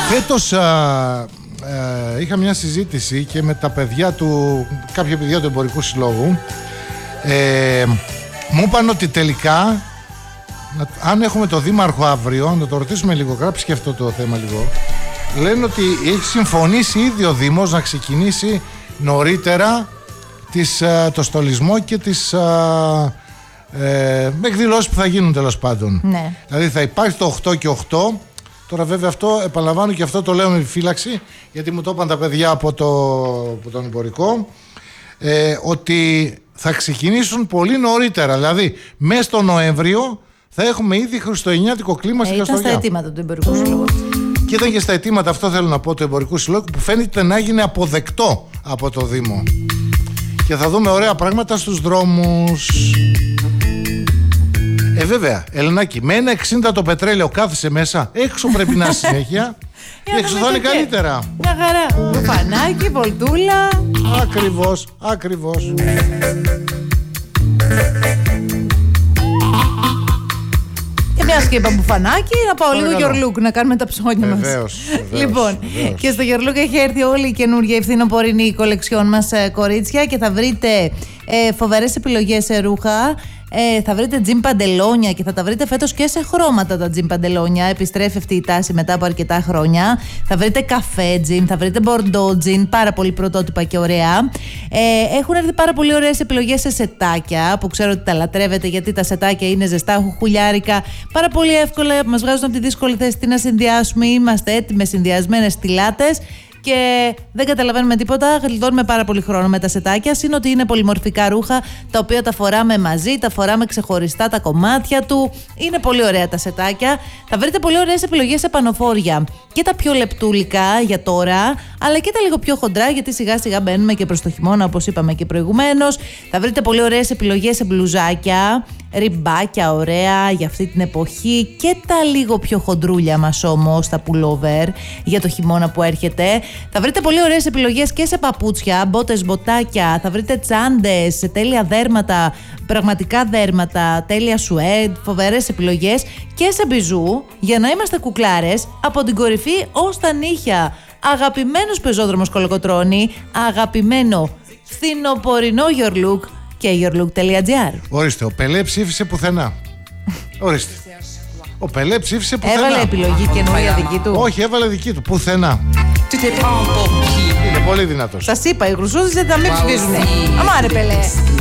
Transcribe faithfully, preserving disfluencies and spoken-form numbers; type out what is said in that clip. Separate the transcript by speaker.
Speaker 1: Φέτος α, ε, είχα μια συζήτηση και με τα παιδιά του, κάποια παιδιά του Εμπορικού Συλλόγου. Ε, μου είπαν ότι τελικά, αν έχουμε το δήμαρχο αύριο, να το ρωτήσουμε λίγο, γράψει και αυτό το θέμα λίγο. Λένε ότι έχει συμφωνήσει ήδη ο Δήμος να ξεκινήσει νωρίτερα τις, το στολισμό και τις ε, εκδηλώσεις που θα γίνουν, τέλος πάντων.
Speaker 2: Ναι.
Speaker 1: Δηλαδή θα υπάρχει το οκτώ και οκτώ. Τώρα βέβαια αυτό, επαναλαμβάνω, και αυτό το λέω με επιφύλαξη, γιατί μου το είπαν τα παιδιά από, το, από τον Εμπορικό, ε, ότι θα ξεκινήσουν πολύ νωρίτερα. Δηλαδή μέσα στο Νοέμβριο θα έχουμε ήδη χριστουγεννιάτικο κλίμα στη Χαστοριά.
Speaker 2: Ήταν στα αιτήματα του Εμπορικού Συλλόγου.
Speaker 1: Και ήταν και στα αιτήματα, αυτό θέλω να πω, του Εμπορικού Συλλόγου, που φαίνεται να γίνει αποδεκτό από το Δήμο. Και θα δούμε ωραία πράγματα στους δρόμους. Ε, βέβαια, Ελενάκη, με ένα εξήντα το πετρέλαιο κάθισε μέσα, έξω πρέπει να είναι συνέχεια. Έξω θα είναι καλύτερα.
Speaker 2: Μια χαρά. Μπουφανάκι, βολτούλα.
Speaker 1: Ακριβώς, ακριβώς.
Speaker 2: Και μια και είπα μπουφανάκι, να πάω λίγο Γιορλούκ να κάνουμε τα ψώνια μας.
Speaker 1: Βεβαίως, βεβαίως,
Speaker 2: Λοιπόν,
Speaker 1: βεβαίως.
Speaker 2: Και στο Γιορλούκ έχει έρθει όλη η καινούργια ευθυνοπορεινή κολεξιόν μας, κορίτσια, και θα βρείτε ε, φοβερές επιλογές σε ρούχα. Ε, θα βρείτε τζιν παντελόνια και θα τα βρείτε φέτος και σε χρώματα τα τζιν παντελόνια. Επιστρέφει αυτή η τάση μετά από αρκετά χρόνια. Θα βρείτε καφέ τζιν, θα βρείτε μπορντό τζιν, πάρα πολύ πρωτότυπα και ωραία. Ε, έχουν έρθει πάρα πολύ ωραίες επιλογές σε σετάκια, που ξέρω ότι τα λατρεύετε, γιατί τα σετάκια είναι ζεστά, χουχουλιάρικα. Πάρα πολύ εύκολα, μας βγάζουν από τη δύσκολη θέση τι να συνδυάσουμε. Είμαστε έτοιμες συνδυασμένες στιλάτες. Και δεν καταλαβαίνουμε τίποτα, γλιτώνουμε πάρα πολύ χρόνο με τα σετάκια. Συν ότι είναι πολυμορφικά ρούχα, τα οποία τα φοράμε μαζί, τα φοράμε ξεχωριστά τα κομμάτια του. Είναι πολύ ωραία τα σετάκια. Θα βρείτε πολύ ωραίες επιλογές σε πανοφόρια. Και τα πιο λεπτούλικα για τώρα, αλλά και τα λίγο πιο χοντρά, γιατί σιγά σιγά μπαίνουμε και προς το χειμώνα, όπως είπαμε και προηγουμένως. Θα βρείτε πολύ ωραίες επιλογές σε μπλουζάκια, ριμπάκια ωραία για αυτή την εποχή, και τα λίγο πιο χοντρούλια μας όμως, τα pullover για το χειμώνα που έρχεται. Θα βρείτε πολύ ωραίες επιλογές και σε παπούτσια, μπότες, μποτάκια. Θα βρείτε τσάντες, τέλεια δέρματα, πραγματικά δέρματα, τέλεια σουέντ, φοβερές επιλογές και σε μπιζού, για να είμαστε κουκλάρες από την κορυφή ως τα νύχια. Αγαπημένος πεζόδρομος Κολοκοτρώνη, αγαπημένο φθινοπορεινό Γιορλούκ και γιορλούκ τελεία τζι άρ.
Speaker 1: Ορίστε, ο Πελέ ψήφισε πουθενά. Ορίστε. Ο Πελέ ψήφισε πουθενά.
Speaker 2: Έβαλε επιλογή καινούργια δική του.
Speaker 1: Όχι, έβαλε δική του. Πουθενά. Είναι πολύ δυνατός.
Speaker 2: Σας είπα, οι γρουσούδες δεν θα μην ψηφίζουνε. Αμάρε Πελέ.